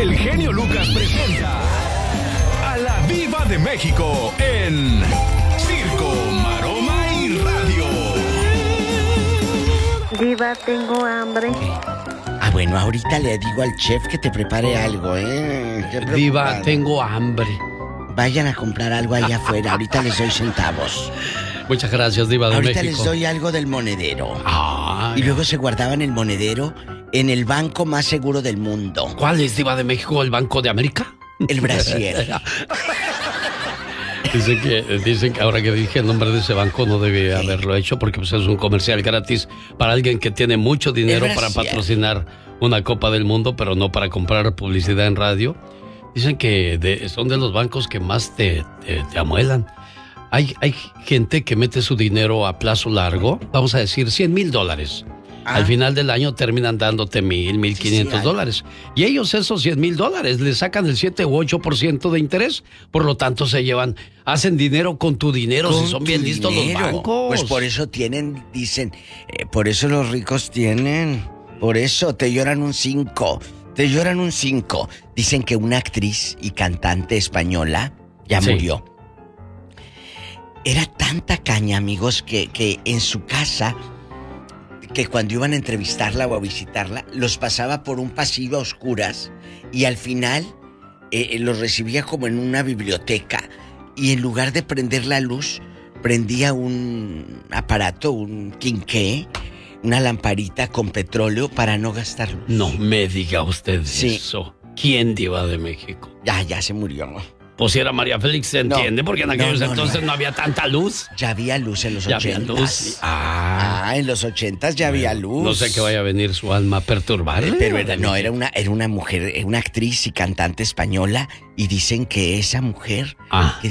el genio Lucas presenta a la Diva de México en Circo, Maroma y Radio. Diva, tengo hambre. Bueno, ahorita le digo al chef que te prepare algo, ¿eh? Diva, tengo hambre. Vayan a comprar algo allá afuera, ahorita les doy centavos. Muchas gracias, Diva de ahorita México. Les doy algo del monedero. Ay. Y luego se guardaban el monedero en el banco más seguro del mundo. ¿Cuál es, Diva de México? ¿El Banco de América? El Brasier. Dicen que ahora que dije el nombre de ese banco no debía haberlo hecho porque pues, es un comercial gratis para alguien que tiene mucho dinero para patrocinar una Copa del Mundo, pero no para comprar publicidad en radio. Dicen que son de los bancos que más te amuelan. Hay gente que mete su dinero a plazo largo, vamos a decir $100,000. Al final del año terminan dándote $1,500. Y ellos esos $100,000 le sacan el 7 u 8% de interés. Por lo tanto hacen dinero con tu dinero, si son bien listos los bancos. Pues por eso dicen, por eso los ricos tienen, por eso te lloran un 5. Dicen que una actriz y cantante española ya murió. Era tanta caña, amigos, que en su casa, que cuando iban a entrevistarla o a visitarla, los pasaba por un pasillo a oscuras y al final los recibía como en una biblioteca y en lugar de prender la luz, prendía un aparato, un quinqué, una lamparita con petróleo para no gastar luz. No me diga usted eso. ¿Quién, Diva de México? Ya se murió. Pues si era María Félix, se entiende, porque en aquellos entonces no había tanta luz. Ya había luz en los 80s. Había luz. En los 80s ya había luz. No sé que vaya a venir su alma a perturbarle. Pero era una mujer, una actriz y cantante española, y dicen que esa mujer